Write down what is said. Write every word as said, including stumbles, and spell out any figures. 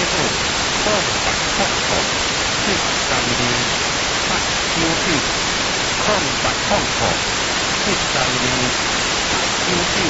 后，空白空空，七十二，八九九，空白空空，七十二，八九九。